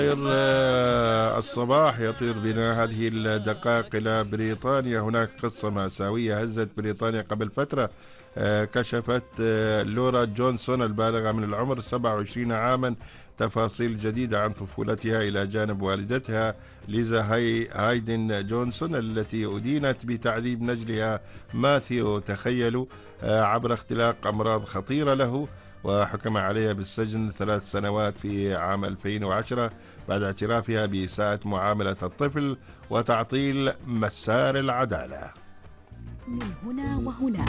خير الصباح يطير بنا هذه الدقائق إلى بريطانيا. هناك قصة مأساوية هزت بريطانيا قبل فترة. كشفت لورا جونسون البالغة من العمر 27 عاما تفاصيل جديدة عن طفولتها إلى جانب والدتها ليزا هايدن جونسون التي أدينت بتعذيب نجلها ماثيو، تخيلوا، عبر اختلاق أمراض خطيرة له، وحكم عليها بالسجن 3 سنوات في عام 2010 بعد اعترافها بإساءة معاملة الطفل وتعطيل مسار العدالة. من هنا وهناك.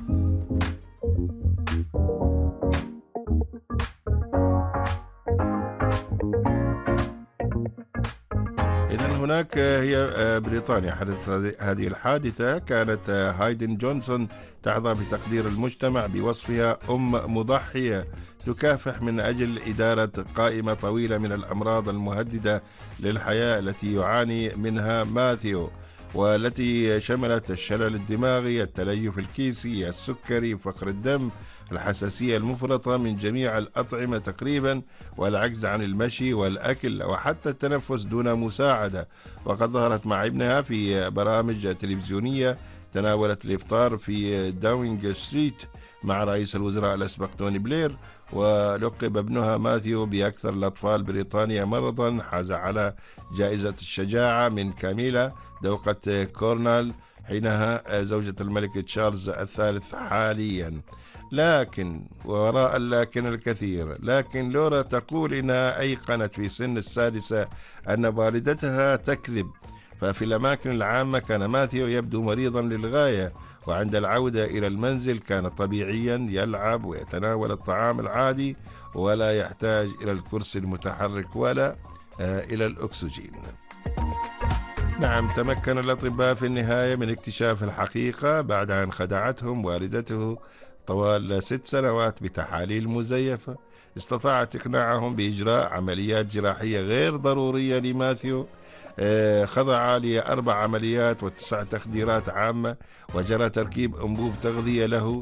إذن هناك هي بريطانيا حدث هذه الحادثة. كانت هايدن جونسون تحظى بتقدير المجتمع بوصفها أم مضحية تكافح من أجل إدارة قائمة طويلة من الأمراض المهددة للحياة التي يعاني منها ماثيو، والتي شملت الشلل الدماغي، التليف الكيسي، السكري، فقر الدم، الحساسية المفرطة من جميع الأطعمة تقريبا، والعجز عن المشي والأكل وحتى التنفس دون مساعدة. وقد ظهرت مع ابنها في برامج تلفزيونية تناولت الإفطار في داونينغ ستريت مع رئيس الوزراء الأسبق توني بلير. ولقب ابنها ماثيو بأكثر الأطفال بريطانيا مرضا، حاز على جائزة الشجاعة من كاميلا دوقة كورنال، حينها زوجة الملك تشارلز الثالث حاليا. لكن وراء اللكن الكثير، لكن لورا تقول إنها أيقنت في سن السادسة أن والدتها تكذب. ففي الأماكن العامة كان ماثيو يبدو مريضا للغاية، وعند العودة إلى المنزل كان طبيعيا، يلعب ويتناول الطعام العادي ولا يحتاج إلى الكرسي المتحرك ولا إلى الأكسجين. نعم، تمكن الأطباء في النهاية من اكتشاف الحقيقة بعد أن خدعتهم والدته طوال 6 سنوات بتحاليل مزيفة. استطاعت إقناعهم بإجراء عمليات جراحية غير ضرورية لماثيو. خضع ل4 عمليات و9 تخديرات عامة، وجرى تركيب أنبوب تغذية له،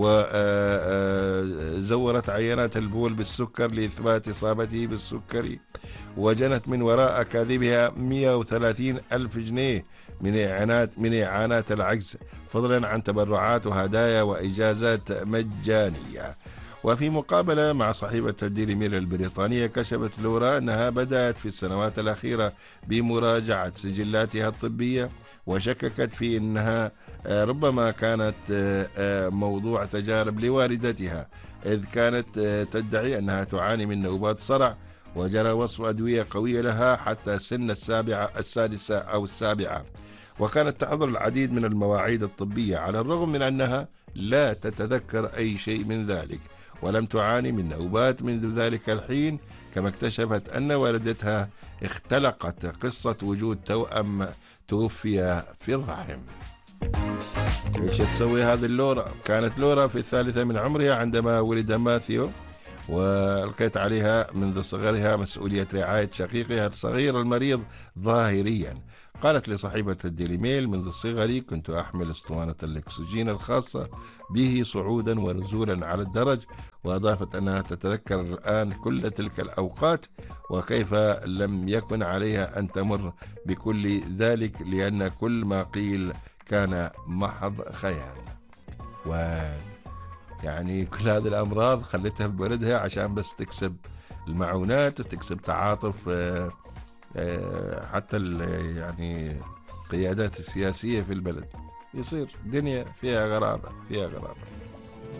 وزورت عينات البول بالسكر لإثبات إصابته بالسكري، وجنت من وراء أكاذيبها 130 ألف جنيه من إعانات العجز، فضلا عن تبرعات وهدايا وإجازات مجانية. وفي مقابلة مع صحيفة الديلي ميل البريطانية، كشفت لورا أنها بدأت في السنوات الأخيرة بمراجعة سجلاتها الطبية، وشككت في أنها ربما كانت موضوع تجارب لوالدتها، إذ كانت تدعي أنها تعاني من نوبات صرع، وجرى وصف أدوية قوية لها حتى سن السادسة أو السابعة. وكانت تحضر العديد من المواعيد الطبية على الرغم من أنها لا تتذكر أي شيء من ذلك، ولم تعاني من نوبات منذ ذلك الحين. كما اكتشفت أن والدتها اختلقت قصة وجود توأم توفي في الرحم. ايش تسوي هذه اللورا؟ كانت لورا في 3 من عمرها عندما ولد ماثيو، وألقيت عليها منذ صغرها مسؤولية رعاية شقيقها الصغير المريض ظاهريا. قالت لصحيفة الديلي ميل: منذ صغري كنت أحمل اسطوانة الأكسجين الخاصة به صعودا ونزولا على الدرج. وأضافت أنها تتذكر الآن كل تلك الأوقات، وكيف لم يكن عليها أن تمر بكل ذلك، لأن كل ما قيل كان محض خيال. يعني كل هذه الأمراض خلتها ببلدها عشان بس تكسب المعونات وتكسب تعاطف حتى يعني قيادات السياسية في البلد. يصير دنيا فيها غرابة، فيها غرابة.